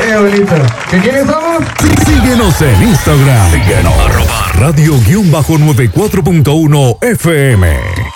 Qué bonito. ¿Que quiénes somos? Síguenos en Instagram. Síguenos. @radio_94.1 FM.